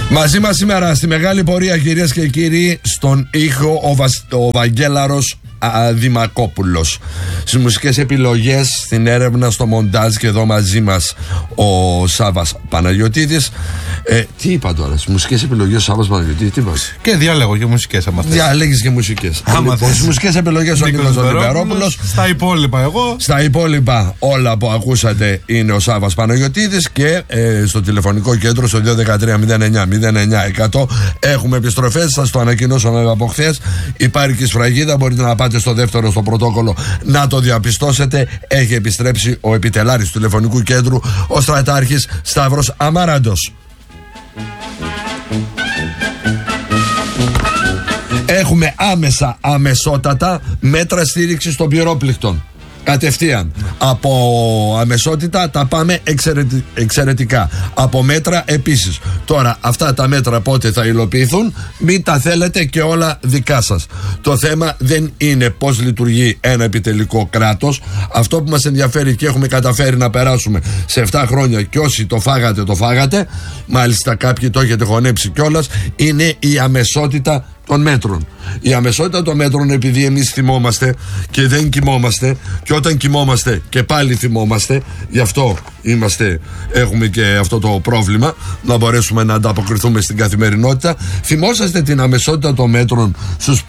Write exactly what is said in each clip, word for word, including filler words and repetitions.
Μαζί μας σήμερα στη μεγάλη πορεία, κυρίες και κύριοι, στον ήχο ο, Βασ... ο Βαγγέλαρος Δημακόπουλος. Στις μουσικές επιλογές, στην έρευνα, στο μοντάζ και εδώ μαζί μας ο Σάββας Παναγιωτίδης. Ε, τι είπα τώρα, στις μουσικές επιλογές ο Σάββας Παναγιωτίδης, τι είπα. Και διάλεγω και μουσικές άμα θες. Διαλέγεις και μουσικές. Λοιπόν, στις μουσικές επιλογές ο Νίκος Ολυμπερόπουλος. Στα υπόλοιπα εγώ. Στα υπόλοιπα όλα που ακούσατε είναι ο Σάββας Παναγιωτίδης. Και ε, στο τηλεφωνικό κέντρο στο δύο ένα τρία μηδέν εννιά μηδέν εννιά εκατό έχουμε επιστροφές. Σας το ανακοινώσαμε από χθες. Υπάρχει και σφραγίδα, μπορείτε να πάτε στο δεύτερο στο πρωτόκολλο να το διαπιστώσετε. Έχει επιστρέψει ο επιτελάρης του τηλεφωνικού κέντρου, ο στρατάρχης Σταύρος Αμάραντος. Έχουμε άμεσα, αμεσότατα μέτρα στήριξης των πυρόπληκτων. Κατευθείαν. Από αμεσότητα τα πάμε εξαιρετι... εξαιρετικά. Από μέτρα επίσης. Τώρα αυτά τα μέτρα πότε θα υλοποιηθούν, μην τα θέλετε και όλα δικά σας. Το θέμα δεν είναι πώς λειτουργεί ένα επιτελικό κράτος. Αυτό που μας ενδιαφέρει και έχουμε καταφέρει να περάσουμε σε επτά χρόνια, και όσοι το φάγατε το φάγατε, μάλιστα κάποιοι το έχετε χωνέψει κιόλας, είναι η αμεσότητα των μέτρων. Η αμεσότητα των μέτρων, επειδή εμείς θυμόμαστε και δεν κοιμόμαστε, και όταν κοιμόμαστε και πάλι θυμόμαστε, γι' αυτό είμαστε, έχουμε και αυτό το πρόβλημα, να μπορέσουμε να ανταποκριθούμε στην καθημερινότητα. Θυμόσαστε την αμεσότητα των μέτρων στους,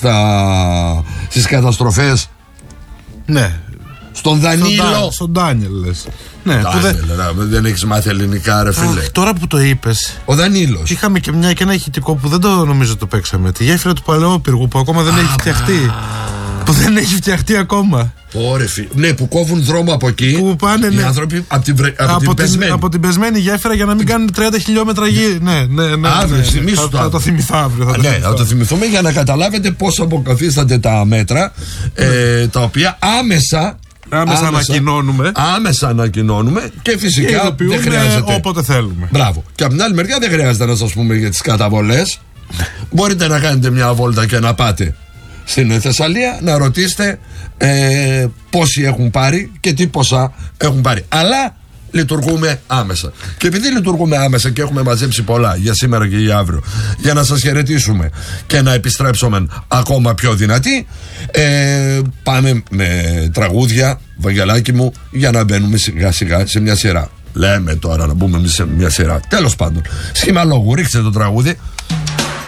στα, στις καταστροφές? Ναι. Στον Δανίλο. Στον Ντάνιελ λες. Ναι, Ντάνιελ, που δεν... δεν έχεις μάθει ελληνικά, ρε φίλε. Αχ, τώρα που το είπες. Ο Δανίλος. Είχαμε και, μια, και ένα ηχητικό που δεν το νομίζω το παίξαμε. Τη γέφυρα του Παλαιόπυργου που ακόμα δεν ah, έχει φτιαχτεί. Που δεν έχει φτιαχτεί ακόμα. Ωραία, φι... Ναι, που κόβουν δρόμο από εκεί. Που πάνε, οι ναι. άνθρωποι από την, βρε... από από την, την πεσμένη. Από την πεσμένη γέφυρα για να μην κάνουν τριάντα χιλιόμετρα γη. Ναι, ναι, ναι. Αύριο, ναι, ναι. Θα, θα, θα το θυμηθώ αύριο. Θα Α, το ναι, θυμηθώ. θα το θυμηθούμε για να καταλάβετε πώς αποκαθίστανται τα μέτρα, ναι. ε, τα οποία άμεσα. Άμεσα ανακοινώνουμε. Άμεσα ανακοινώνουμε και φυσικά και δεν χρειάζεται. Όποτε θέλουμε. Μπράβο. Και από την άλλη μεριά δεν χρειάζεται να σας πούμε για τις καταβολές. Μπορείτε να κάνετε μια βόλτα και να πάτε στην Θεσσαλία να ρωτήσετε ε, πόσοι έχουν πάρει και τι ποσά έχουν πάρει. Αλλά λειτουργούμε άμεσα. Και επειδή λειτουργούμε άμεσα και έχουμε μαζέψει πολλά για σήμερα και για αύριο, για να σας χαιρετήσουμε και να επιστρέψουμε ακόμα πιο δυνατοί, ε, πάμε με τραγούδια, Βαγγελάκι μου, για να μπαίνουμε σιγά σιγά σε μια σειρά. Λέμε τώρα να μπούμε σε μια σειρά. Τέλος πάντων, σχήμα λόγου, ρίξτε το τραγούδι.